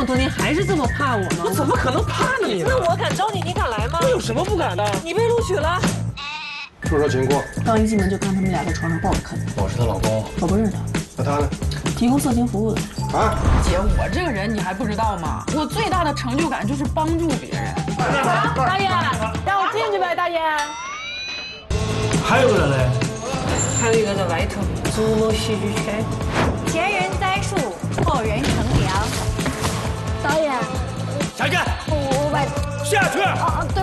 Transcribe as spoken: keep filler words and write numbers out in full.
么多年还是这么怕我吗？ 我怎么可能怕呢你？ 那我敢招你，你敢来吗？ 我有什么不敢的？ 你被录取了。 说说情况。 刚一进门就看他们俩在床上抱着啃。 我是她老公， 我不认识他。 那他呢？ 提供色情服务的。 啊？ 姐，我这个人你还不知道吗？我最大的成就感就是帮助别人。 大爷，让我进去呗，大爷。 还有个人嘞， 还有一个在外头，竹楼戏剧圈。 前人栽树，后人乘凉。导演， 下去， 我我把下去。 哦哦，对